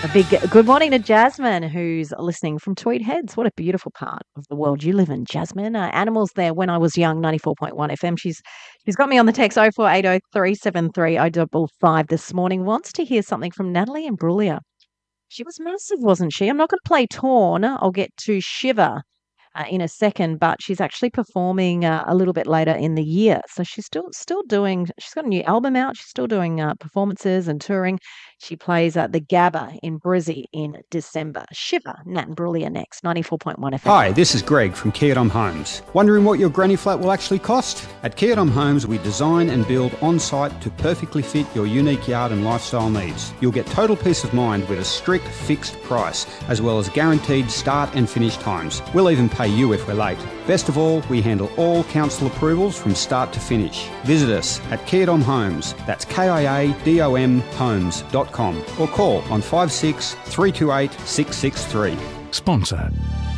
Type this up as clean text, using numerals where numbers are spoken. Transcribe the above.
A big good morning to Jasmine, who's listening from Tweed Heads. What a beautiful part of the world you live in, Jasmine. Animals there when I was young, 94.1 FM. She's got me on the text 0480 373 055 this morning. Wants to hear something from Natalie Imbruglia. She was massive, wasn't she? I'm not going to play Torn. I'll get to Shiver in a second, but she's actually performing a little bit later in the year. So she's still doing. She's got a new album out. She's still doing performances and touring. She plays the Gabba in Brizzy in December. Shiver, Nat and Brulia next, 94.1 FM. Hi, this is Greg from Kia Dom Homes. Wondering what your granny flat will actually cost? At Kia Dom Homes, we design and build on-site to perfectly fit your unique yard and lifestyle needs. You'll get total peace of mind with a strict fixed price, as well as guaranteed start and finish times. We'll even pay you if we're late. Best of all, we handle all council approvals from start to finish. Visit us at Kia Dom Homes. That's KIADOM Homes.com or call on 56 328 663. Sponsor